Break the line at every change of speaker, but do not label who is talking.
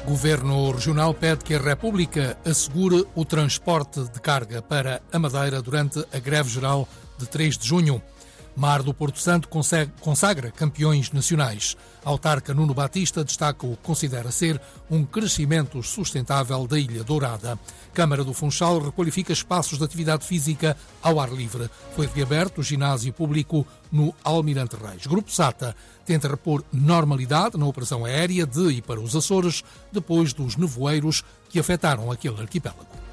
Governo Regional pede que a República assegure o transporte de carga para a Madeira durante a greve geral de 3 de junho. Mar do Porto Santo consagra campeões nacionais. A autarca Nuno Batista destaca o que considera ser um crescimento sustentável da Ilha Dourada. Câmara do Funchal requalifica espaços de atividade física ao ar livre. Foi reaberto o ginásio público no Almirante Reis. Grupo SATA tenta repor normalidade na operação aérea de e para os Açores depois dos nevoeiros que afetaram aquele arquipélago.